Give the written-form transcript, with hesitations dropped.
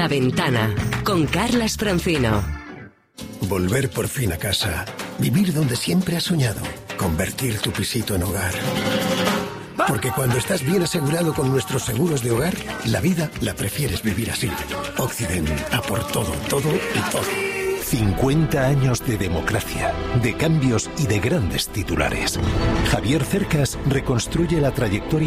La Ventana, con Carlas Francino. Volver por fin a casa. Vivir donde siempre has soñado. Convertir tu pisito en hogar. Porque cuando estás bien asegurado con nuestros seguros de hogar, la vida la prefieres vivir así. Occident, a por todo, todo y todo. 50 años de democracia, de cambios y de grandes titulares. Javier Cercas reconstruye la trayectoria